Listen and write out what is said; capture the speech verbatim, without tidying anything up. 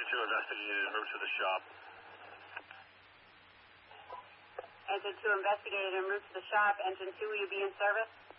two investigated en route to the shop. Engine two investigated en route to the shop. Engine two, will you be in service?